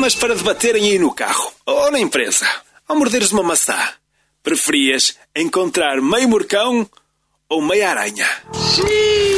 temas para debaterem aí no carro ou na empresa. Ao morderes uma maçã, preferias encontrar meio morcão ou meia aranha?